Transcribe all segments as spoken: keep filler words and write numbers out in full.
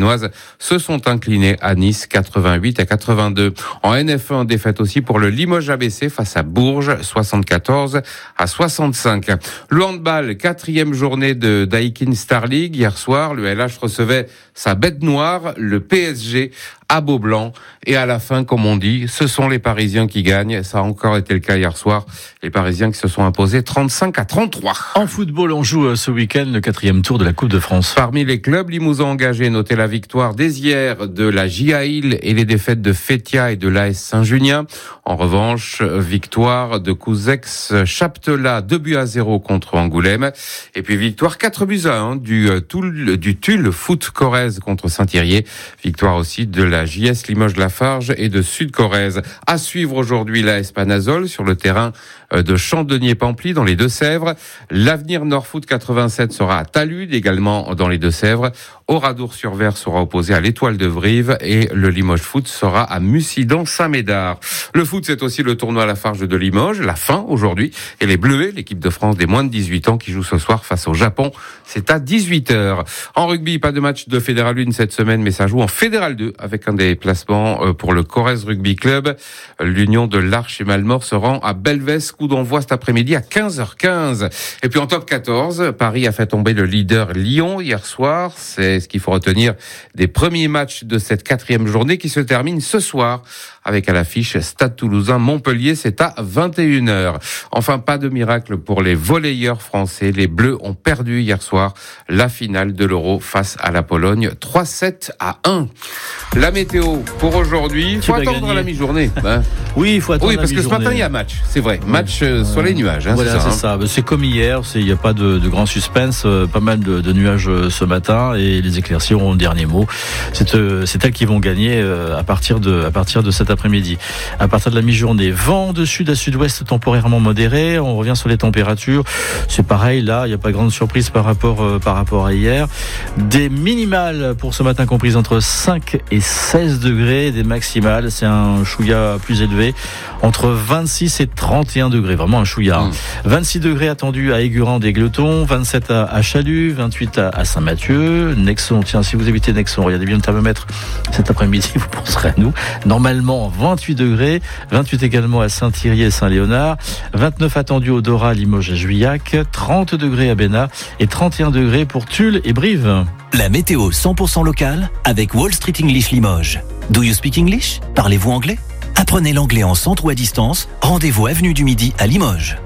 Stéphanoises se sont inclinées à Nice quatre-vingt-huit à quatre-vingt-deux. En N F un, défaite aussi pour le Limoges A B C face à Bourges, soixante-quatorze à soixante-cinq. Le handball, quatrième journée de Daikin Star League. Hier soir, le L H recevait sa bête noire, le P S G, à Beaublanc. Et à la fin, comme on dit, ce sont les Parisiens qui gagnent. Ça a encore été le cas hier soir. Les Parisiens qui se sont imposés trente-cinq à trente-trois. En football, on joue ce week-end le quatrième tour de la Coupe de France. Parmi les clubs limousin engagés, notez la victoire d'Hézières, de la J A L et les défaites de Fétia et de l'A S Saint-Junien. En revanche, victoire de Couzex Chaptelat, deux buts à zéro contre Angoulême. Et puis victoire quatre buts à un du Tulle, du Tulle Foot Corrèze contre Saint-Thirier. Victoire aussi de la J S Limoges-Lafarge et de Sud-Corrèze. À suivre aujourd'hui l'A S Panazol sur le terrain de Chandonnier-Pamply dans les Deux-Sèvres. L'Avenir Nord Foot quatre-vingt-sept sera à Talude, également dans les Deux-Sèvres. Oradour-sur-Ver sera opposé à l'Étoile de Vrive et le Limoges Foot sera à Mussidan-Saint-Médard. Le foot, c'est aussi le tournoi Lafarge de Limoges, la fin aujourd'hui. Et les Bleuets, l'équipe de France des moins de dix-huit ans qui joue ce soir face au Japon, c'est à dix-huit heures. En rugby, pas de match de Fédéral un cette semaine, mais ça joue en Fédéral deux avec un déplacement pour le Corrèze Rugby Club. L'Union de l'Arche et Malmort se rend à Belvès, coup d'envoi cet après-midi à quinze heures quinze. Et puis en top quatorze, Paris a fait tomber le leader Lyon hier soir. C'est ce qu'il faut retenir des premiers matchs de cette quatrième journée qui se termine ce soir avec à l'affiche Stade Toulousain Montpellier, c'est à vingt et une heures. Enfin, pas de miracle pour les volleyeurs français. Les Bleus ont perdu hier soir la finale de l'Euro face à la Pologne, trois sept à un. La météo pour aujourd'hui, il faut attendre gagner. La mi-journée. Ben. Oui, il faut attendre oui, la parce mi-journée. que ce matin, il y a match, c'est vrai. Oui. Match euh, sur les nuages. Hein, voilà, c'est ça. C'est, hein. ça. C'est comme hier, il n'y a pas de, de grand suspense, euh, pas mal de, de nuages euh, ce matin et les éclaircies auront le dernier mot. C'est, euh, c'est elles qui vont gagner euh, à, partir de, à partir de cet après-midi. À partir de la mi-journée, vent de sud à sud-ouest temporairement modéré. On revient sur les températures. C'est pareil, là, il n'y a pas grande surprise par rapport, euh, par rapport à hier. Des minimales pour ce matin comprises entre cinq et seize degrés. Des maximales, c'est un chouïa plus élevé, entre vingt-six et trente et un degrés. Vraiment un chouïa. Mmh. vingt-six degrés attendus à Aigurande-Égletons, vingt-sept à, à Chalut, vingt-huit à, à Saint-Mathieu. Nexon, tiens, si vous habitez Nexon, regardez bien le thermomètre cet après-midi, vous penserez à nous. Normalement, vingt-huit degrés. vingt-huit également à Saint-Thierry et Saint-Léonard, vingt-neuf attendus au Dora, Limoges et Juillac, trente degrés à Bénat et trente et un degrés pour Tulle et Brive. La météo cent pour cent locale avec Wall Street English Limoges. Do you speak English? Parlez-vous anglais? Apprenez l'anglais en centre ou à distance. Rendez-vous avenue du Midi à Limoges.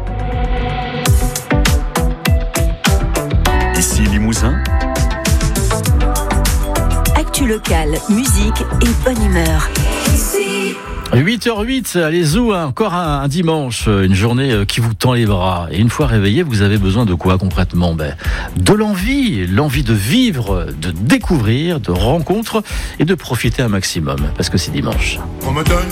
Ici Limousin. Actu locale, musique et bonne humeur. huit heures huit, allez zou, hein, encore un, un dimanche, une journée qui vous tend les bras. Et une fois réveillé, vous avez besoin de quoi concrètement? Ben, de l'envie, l'envie de vivre, de découvrir, de rencontres et de profiter un maximum, parce que c'est dimanche. On me donne